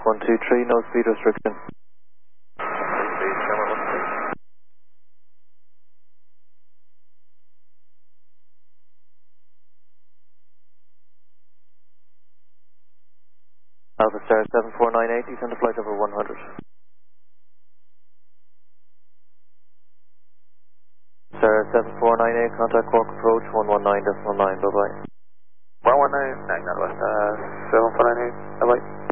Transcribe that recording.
123, no speed restriction. Alpha Star 7498, descend to flight over 100. Star 7498, contact Cork approach 119.9, bye bye. 119, Northwest 7498, bye bye.